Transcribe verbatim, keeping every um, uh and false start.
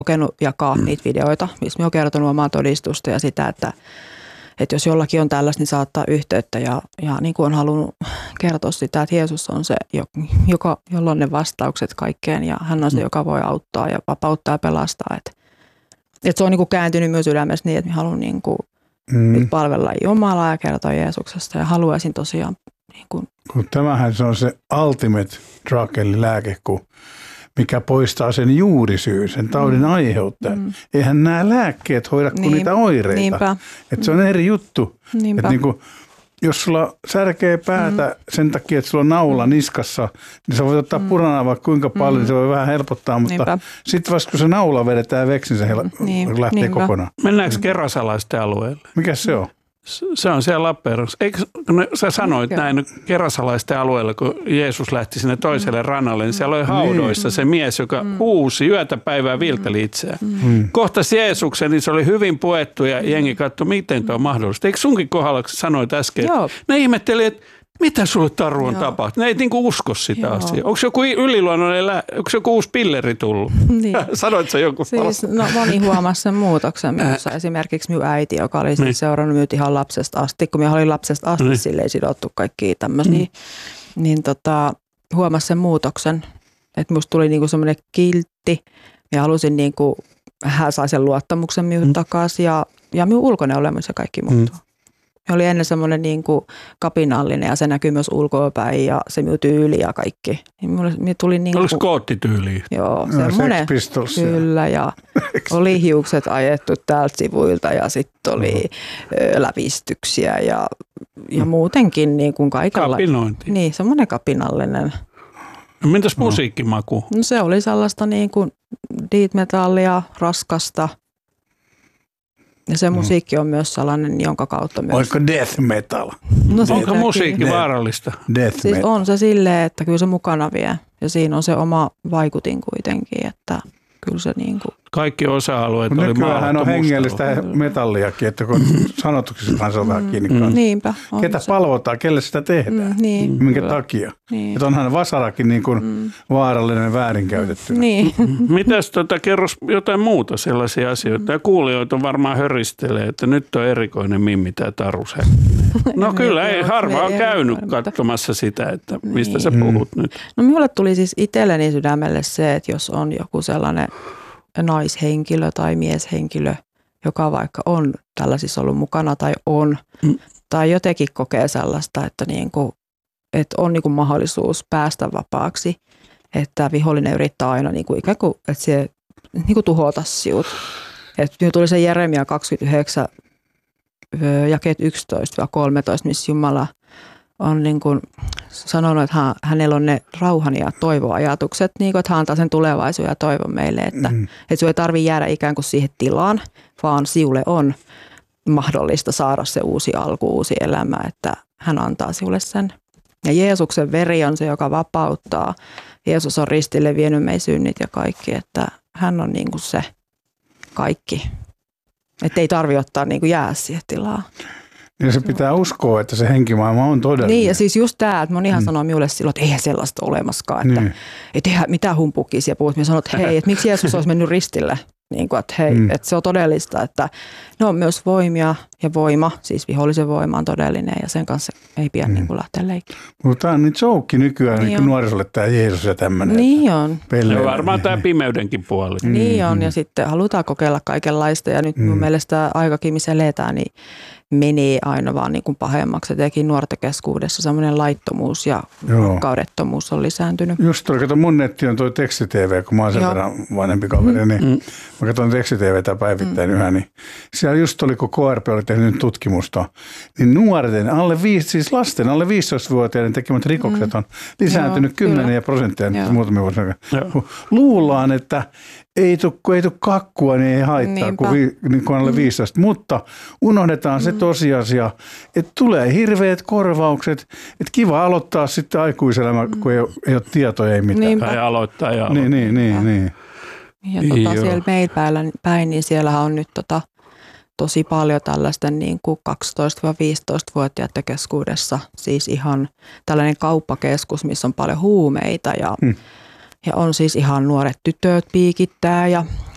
kokenut jakaa mm. niitä videoita, missä mä oon kertonut omaa todistusta ja sitä, että, että jos jollakin on tällaista, niin saattaa yhteyttä ja, ja niin kuin on halunnut kertoa sitä, että Jeesus on se, joka, jolla on ne vastaukset kaikkeen ja hän on se, joka voi auttaa ja vapauttaa ja pelastaa. Että, että se on niin kuin kääntynyt myös sydämessä niin, että mä haluan niin kuin mm. nyt palvella Jumalaa ja kertoa Jeesuksesta ja haluaisin tosiaan niin kuin. Kun tämähän se on se ultimate drug eli lääke, kun mikä poistaa sen juurisyyn, sen taudin mm. aiheuttajan. Mm. Eihän nämä lääkkeet hoida kuin niin, niitä oireita. Niinpä. Että se on eri juttu. Niinpä. Että niin kuin, jos sulla särkee päätä mm. sen takia, että sulla on naula niskassa, niin sä voit ottaa mm. puranaa vaikka kuinka paljon, mm. se voi vähän helpottaa, mutta sitten vasta kun se naula vedetään veksi, niin se hel- niin. lähtee Niinpä. kokonaan. Mennäänkö kerrasalaisten alueelle? Mikä se on? Se on siellä Lappeenrannassa. Eikö sä sanoit okay. näin kerrasalaisten alueella, kun Jeesus lähti sinne toiselle mm. rannalle, niin siellä oli haudoissa mm. se mies, joka mm. huusi yötä päivää viilteli itseään. Mm. Kohtasi Jeesuksen, niin se oli hyvin puettu ja jengi katsoi, miten tuo on mahdollista. Eikö sunkin kohdalla, kun sanoit äsken, Joo. ne ihmetteli, että mitä sulle Taru on tapahtunut? Ne ei niinku usko sitä Joo. asiaa. Onko joku yliluonnollinen, lää... onko joku uusi pilleri tullut? Niin. Sanoit sä joku? Siis, no, moni huomasi sen muutoksen minussa. Äh. Esimerkiksi minun äiti, joka oli siis niin. seurannut minut ihan lapsesta asti. Kun minä olin lapsesta asti, niin. sille ei sidottu kaikkia tämmöisiä. Mm. Niin tota, huomasi sen muutoksen. Että minusta tuli niinku semmoinen kiltti. Ja halusin niinku, hän sai sen luottamuksen minun mm. takaisin. Ja, ja minun ulkoinen olemus ja kaikki muuttuu. Mm. Oli ennen semmoinen niin kuin kapinallinen ja se näkyy myös ulkoapäin ja se minun tyyli ja kaikki. Minulle, minulle tuli niin kuin, oliko skoottityyliä? Joo, semmoinen. Kyllä ja oli hiukset ajettu täältä sivuilta ja sitten oli mm-hmm. läpistyksiä ja, ja muutenkin niin kuin kaikella. Kapinointi. Niin, semmoinen kapinallinen. No, mitäs musiikkimaku? No, se oli sellaista niin kuin death metallia, raskasta. Ja se musiikki on myös sellainen, jonka kautta myös. Oliko death metal? No, onko musiikki death. vaarallista? Death siis metal. On se silleen, että kyllä se mukana vie. Ja siinä on se oma vaikutin kuitenkin, että kyllä se niin kuin. Kaikki osa-alueet oli maalattu hän on hengellistä metalliakin, että kun sanotuksessa kansaltaan kiinni kanssa. Mm, niinpä. Ketä se. palvotaan, kelle sitä tehdään, mm, niin, minkä kyllä. takia. Niin. Että onhan vasarakin niin kuin mm. vaarallinen väärinkäytettynä. Niin. Mitäs tota, kerro jotain muuta sellaisia asioita? Ja kuulijoita varmaan höristelee, että nyt on erikoinen Mimmi tämä Taru Särkinen. No kyllä, ei harva on käynyt katsomassa sitä, että mistä niin. sä puhut mm. nyt. No minulle tuli siis itselleni sydämelle se, että jos on joku sellainen naishenkilö tai mieshenkilö, joka vaikka on tällaisissa ollut mukana tai on, mm. tai jotenkin kokee sellaista, että, niin kuin, että on niin kuin mahdollisuus päästä vapaaksi, että vihollinen yrittää aina niin kuin ikään kuin, että se niin kuin tuhota sinut. Että tuli se Jeremia kaksikymmentäyhdeksän, jakeet yksitoista kolmetoista, missä Jumala on niin kuin sanonut, että hän, hänellä on ne rauhan ja toivoajatukset, niin kuin, että hän antaa sen tulevaisuuden ja toivon meille, että, mm. että sinun ei tarvitse jäädä ikään kuin siihen tilaan, vaan sinulle on mahdollista saada se uusi alku, uusi elämä, että hän antaa sinulle sen. Ja Jeesuksen veri on se, joka vapauttaa. Jeesus on ristille vienyt meidän synnit ja kaikki, että hän on niin kuin se kaikki. Että ei tarvitse ottaa niin kuin jää siihen tilaan. Ja se pitää uskoa, että se henkimaailma on todellinen. Niin, ja siis just tämä, että monihan mm. sanoo minulle silloin, että eihän sellaista olemaskaan, että niin. et eihän mitään humpukia siellä puhut. Minä sanon, että hei, että miksi Jeesus olisi mennyt ristille, niin kuin, että hei, mm. että se on todellista, että ne on myös voimia ja voima, siis vihollisen voima on todellinen ja sen kanssa ei pidä mm. niin kuin lähteä leikkiin. Mutta tämä on nyt joukki nykyään niin niin nuorisolle tämä Jeesus ja tämmöinen. Niin on. Ja varmaan tämä pimeydenkin puoli. Mm. Niin on, ja sitten halutaan kokeilla kaikenlaista ja nyt mm. mun mielestä aikakin, missä eletään, niin menee aina vaan niin kuin pahemmaksi. Etenkin nuorten keskuudessa semmoinen laittomuus ja kaudettomuus on lisääntynyt. Just toi, kato mun netti on toi teksti-tv, kun mä oon sen verran vanhempi kaveri, niin mm. mä katson teksti-tvtä päivittäin mm. yhä, niin siellä just oli, kun K R P oli tehnyt tutkimusta, niin nuorten, alle viisi, siis lasten alle viisitoistavuotiaiden tekemät rikokset on lisääntynyt kymmeniä prosentteja muutamia vuosina. Luullaan, että ei tule, kun ei tule kakkua, niin ei haittaa, Niinpä. kun, vi, niin kun alle viisitoista. Mm. Mutta unohdetaan se tosiasia, että tulee hirveät korvaukset, että kiva aloittaa sitten aikuiselämä, mm. kun ei ole, ei ole tietoja, ei mitään. Niinpä. Tai aloittaa ja aloittaa. Niin, niin, niin. niin. Ja tota, siellä meillä päin, niin siellä on nyt tota, tosi paljon tällaisten niin kuin kaksitoista-viisitoistavuotiaiden keskuudessa. Siis ihan tällainen kauppakeskus, missä on paljon huumeita ja mm. Ja on siis ihan nuoret tytöt piikittää ja